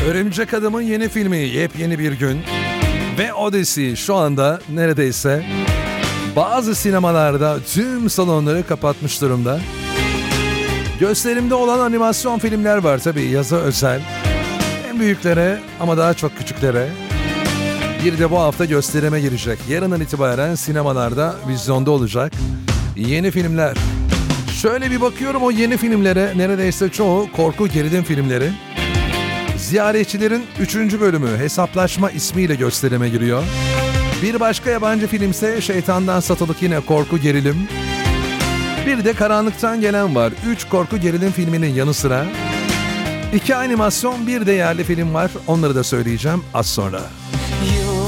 Örümcek Adam'ın yeni filmi Yepyeni Bir Gün ve Odyssey şu anda neredeyse bazı sinemalarda tüm salonları kapatmış durumda. Gösterimde olan animasyon filmler var tabii, yaza özel. Hem büyüklere ama daha çok küçüklere. Bir de bu hafta gösterime girecek. Yarından itibaren sinemalarda vizyonda olacak yeni filmler. Şöyle bir bakıyorum o yeni filmlere, neredeyse çoğu korku gerilim filmleri. Ziyaretçilerin 3. bölümü Hesaplaşma ismiyle gösterime giriyor. Bir başka yabancı filmse Şeytandan Satılık, yine korku gerilim. Bir de Karanlıktan Gelen var. 3 korku gerilim filminin yanı sıra 2 animasyon, bir de yerli film var. Onları da söyleyeceğim az sonra.